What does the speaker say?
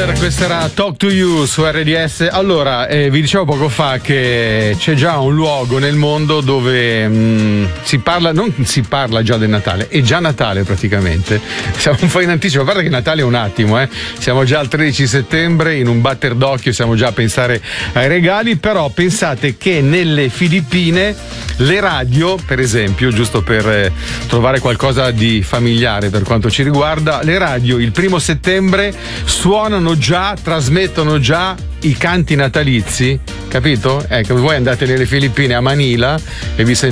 Tyler, questa era Talk to You su RDS. Allora, vi dicevo poco fa che c'è già un luogo nel mondo dove non si parla già del Natale, è già Natale praticamente. Siamo un po' in anticipo, a parte che Natale è un attimo, siamo già al 13 settembre, in un batter d'occhio siamo già a pensare ai regali, però pensate che nelle Filippine le radio, per esempio, giusto per trovare qualcosa di familiare per quanto ci riguarda, le radio il 1° settembre suonano già, trasmettono già i canti natalizi, capito? Ecco, voi andate nelle Filippine a Manila e vi